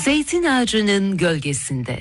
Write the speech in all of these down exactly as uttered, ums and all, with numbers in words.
Zeytin ağacının gölgesinde.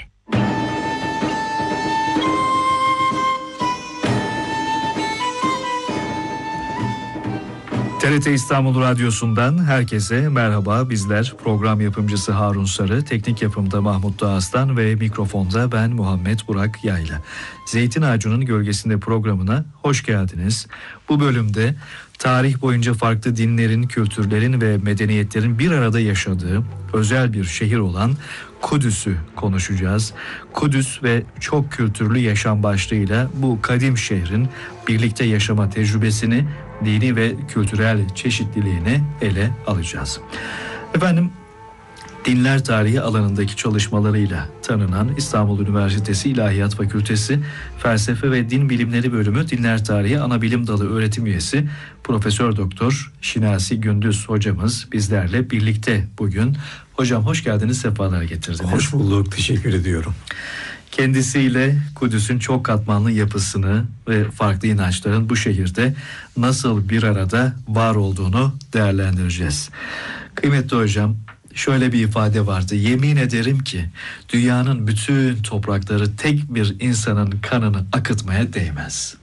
T R T İstanbul Radyosu'ndan herkese merhaba. Bizler program yapımcısı Harun Sarı, teknik yapımda Mahmut Dağıstan ve mikrofonda ben Muhammed Burak Yayla. Zeytin Ağacı'nın Gölgesinde programına hoş geldiniz. Bu bölümde tarih boyunca farklı dinlerin, kültürlerin ve medeniyetlerin bir arada yaşadığı özel bir şehir olan Kudüs'ü konuşacağız. Kudüs ve çok kültürlü yaşam başlığıyla bu kadim şehrin birlikte yaşama tecrübesini, dini ve kültürel çeşitliliğini ele alacağız. Efendim, dinler tarihi alanındaki çalışmalarıyla tanınan İstanbul Üniversitesi İlahiyat Fakültesi Felsefe ve Din Bilimleri Bölümü Dinler Tarihi Anabilim Dalı öğretim üyesi Profesör Doktor Şinasi Gündüz hocamız bizlerle birlikte bugün. Hocam hoş geldiniz, sefalar getirdiniz. Hoş bulduk, teşekkür ediyorum. Kendisiyle Kudüs'ün çok katmanlı yapısını ve farklı inançların bu şehirde nasıl bir arada var olduğunu değerlendireceğiz. Kıymetli hocam, şöyle bir ifade vardı: yemin ederim ki dünyanın bütün toprakları tek bir insanın kanını akıtmaya değmez.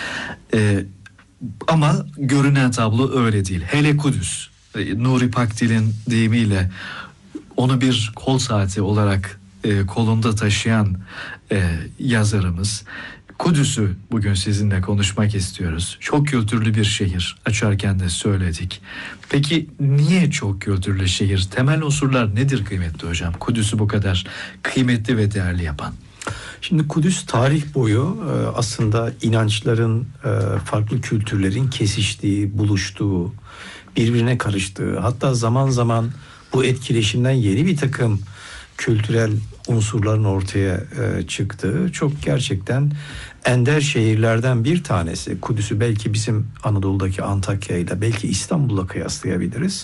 Ee, ama görünen tablo öyle değil. Hele Kudüs, Nuri Pakdil'in deyimiyle onu bir kol saati olarak e, kolunda taşıyan e, yazarımız. Kudüs'ü bugün sizinle konuşmak istiyoruz. Çok kültürlü bir şehir. Açarken de söyledik. Peki niye çok kültürlü şehir? Temel unsurlar nedir kıymetli hocam? Kudüs'ü bu kadar kıymetli ve değerli yapan. Şimdi Kudüs tarih boyu aslında inançların, farklı kültürlerin kesiştiği, buluştuğu, birbirine karıştığı, hatta zaman zaman bu etkileşimden yeni bir takım kültürel unsurların ortaya çıktığı çok gerçekten ender şehirlerden bir tanesi. Kudüs'ü belki bizim Anadolu'daki Antakya ile belki İstanbul'la kıyaslayabiliriz.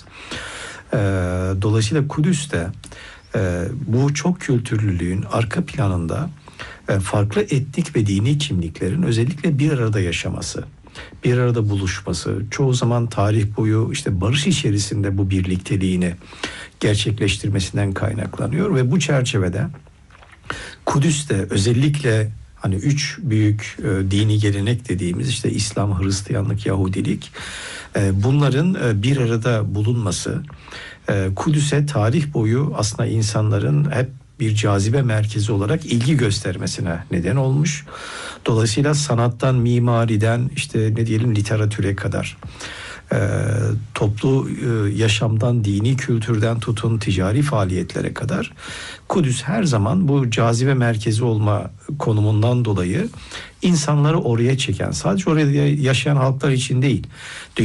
Dolayısıyla Kudüs'te bu çok kültürlülüğün arka planında farklı etnik ve dini kimliklerin özellikle bir arada yaşaması, bir arada buluşması, çoğu zaman tarih boyu işte barış içerisinde bu birlikteliğini gerçekleştirmesinden kaynaklanıyor ve bu çerçevede Kudüs'te özellikle hani üç büyük e, dini gelenek dediğimiz işte İslam, Hristiyanlık, Yahudilik, e, bunların e, bir arada bulunması e, Kudüs'e tarih boyu aslında insanların hep bir cazibe merkezi olarak ilgi göstermesine neden olmuş. Dolayısıyla sanattan, mimariden işte ne diyelim literatüre kadar, e, toplu e, yaşamdan, dini kültürden tutun ticari faaliyetlere kadar Kudüs her zaman bu cazibe merkezi olma konumundan dolayı insanları oraya çeken, sadece oraya yaşayan halklar için değil,